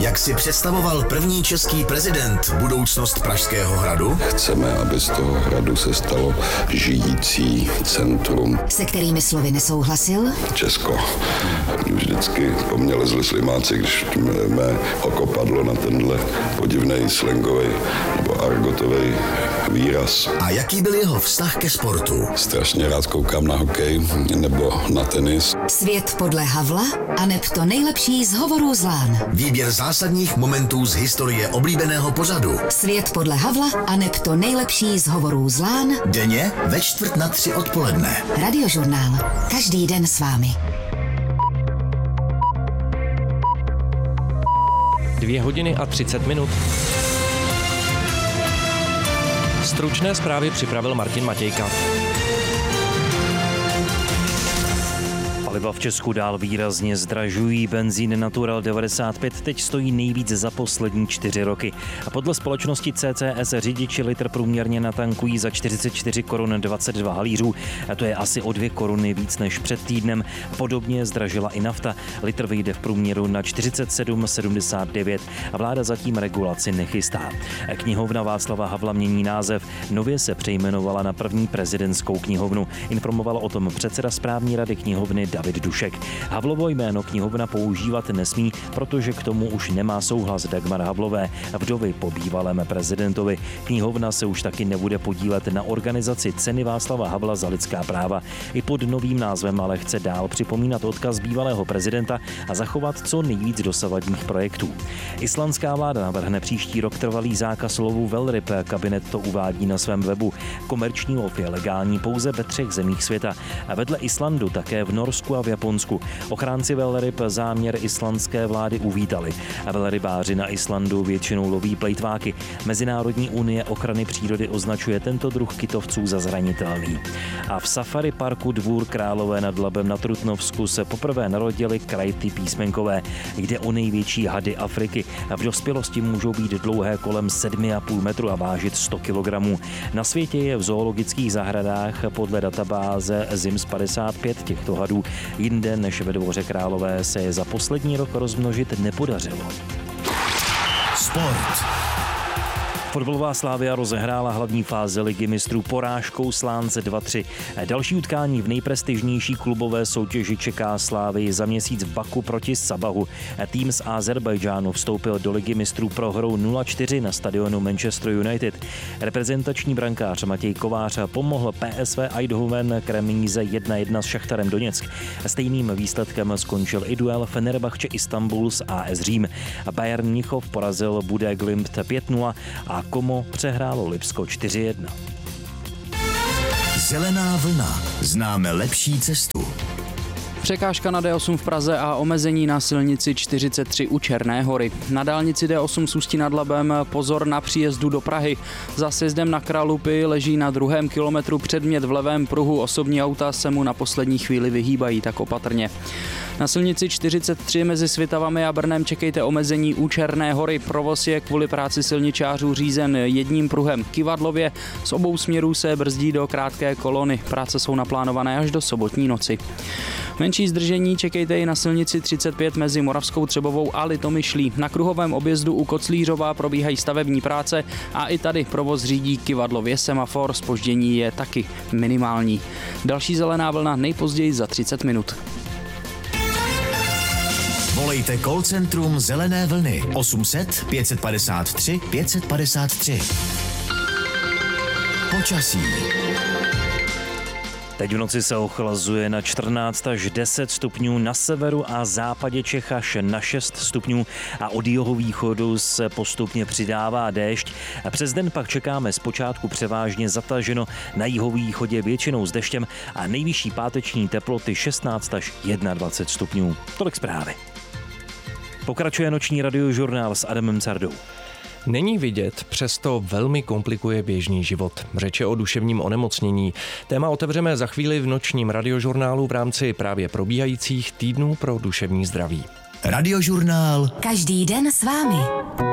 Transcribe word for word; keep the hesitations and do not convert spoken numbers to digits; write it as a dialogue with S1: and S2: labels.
S1: Jak si představoval první český prezident budoucnost Pražského hradu?
S2: Chceme, aby z toho hradu se stalo žijící centrum.
S3: Se kterými slovy nesouhlasil?
S2: Česko. Vždycky po mně lezli slimáci, když mé oko padlo na tenhle podivnej slangový nebo argotový výraz.
S1: A jaký byl jeho vztah ke sportu?
S2: Strašně rád koukám na hokej nebo na tenis.
S3: Svět podle Havla aneb to nejlepší z hovorů z lán.
S1: Výběr zásadních momentů z historie oblíbeného pořadu.
S3: Svět podle Havla aneb to nejlepší z hovorů z lán.
S1: Denně ve čtvrt na tři odpoledne.
S3: Radiožurnál. Každý den s vámi.
S4: Dvě hodiny a třicet minut. Stručné zprávy připravil Martin Matějka. Paliva v Česku dál výrazně zdražují. Benzín Natural devadesát pět teď stojí nejvíc za poslední čtyři roky. A podle společnosti C C S řidiči litr průměrně natankují za čtyřicet čtyři korun dvacet dva halířů. A to je asi o dvě koruny víc než před týdnem. Podobně zdražila i nafta. Litr vyjde v průměru na čtyřicet sedm sedmdesát devět a vláda zatím regulaci nechystá. Knihovna Václava Havla mění název. Nově se přejmenovala na první prezidentskou knihovnu. Informoval o tom předseda správní rady knihovny David Dušek. Havlovo jméno knihovna používat nesmí, protože k tomu už nemá souhlas Dagmar Havlové, vdovy po bývalém prezidentovi. Knihovna se už taky nebude podílet na organizaci ceny Václava Havla za lidská práva. I pod novým názvem ale chce dál připomínat odkaz bývalého prezidenta a zachovat co nejvíc dosavadních projektů. Islandská vláda navrhne příští rok trvalý zákaz lovu velryb. Kabinet to uvádí na svém webu. Komerční lov je legální pouze ve třech zemích světa. A vedle Islandu také v Norsku a v Japonsku. Ochránci velryb záměr islandské vlády uvítali. A velrybáři na Islandu většinou loví plejtváky. Mezinárodní unie ochrany přírody označuje tento druh kytovců za zranitelný. A v safari parku Dvůr Králové nad Labem na Trutnovsku se poprvé narodili krajty písmenkové. Jde o největší hady Afriky. V dospělosti můžou být dlouhé kolem sedm a půl metru a vážit sto kilogramů. Na světě je v zoologických zahradách podle databáze Zims padesát pět těchto hadů. Jinde než ve Dvoře Králové se je za poslední rok rozmnožit nepodařilo.
S1: Sport.
S4: Fotbalová Slavia rozehrála hlavní fáze ligy mistrů porážkou Slánce dva tři. Další utkání v nejprestižnější klubové soutěži čeká Slavii za měsíc v Baku proti Sabahu. Tým z Azerbajdžánu vstoupil do ligy mistrů prohrou nula čtyři na stadionu Manchester United. Reprezentační brankář Matěj Kovář pomohl P S V Eindhoven k remíze jedna jedna s Šachtarem Doněck. Stejným výsledkem skončil i duel Fenerbahce Istanbul s A S Řím. Bayern Mnichov porazil Budé Glimt pět nula a Komo přehrálo Lipsko čtyři jedna.
S1: Zelená vlna. Známe lepší cestu.
S5: Překážka na D osm v Praze a omezení na silnici čtyřicet tři u Černé Hory. Na dálnici D osm s Ústí nad Labem pozor na příjezdu do Prahy. Za sjezdem na Kralupy leží na druhém kilometru předmět v levém pruhu. Osobní auta se mu na poslední chvíli vyhýbají, tak opatrně. Na silnici čtyřicet tři mezi Svitavami a Brnem čekejte omezení u Černé Hory. Provoz je kvůli práci silničářů řízen jedním pruhem kivadlově. Z obou směrů se brzdí do krátké kolony. Práce jsou naplánované až do sobotní noci. Menší zdržení čekejte i na silnici třicet pět mezi Moravskou Třebovou a Litomyšlí. Na kruhovém objezdu u Koclířova probíhají stavební práce a i tady provoz řídí kivadlově semafor, zpoždění je taky minimální. Další zelená vlna nejpozději za třicet minut.
S1: Volejte call centrum Zelené vlny osm set pět padesát tři pět padesát tři. Počasí.
S4: Teď v noci se ochlazuje na čtrnáct až deset stupňů, na severu a západě Čech až na šest stupňů a od jihovýchodu se postupně přidává déšť. A přes den pak čekáme zpočátku převážně zataženo, na jihovýchodě většinou s deštěm a nejvyšší páteční teploty šestnáct až dvacet jedna stupňů. Tolik zprávy. Pokračuje noční radiožurnál s Adamem Cardou.
S6: Není vidět, přesto velmi komplikuje běžný život. Řeč je o duševním onemocnění. Téma otevřeme za chvíli v nočním radiožurnálu v rámci právě probíhajících týdnů pro duševní zdraví.
S1: Radiožurnál.
S3: Každý den s vámi.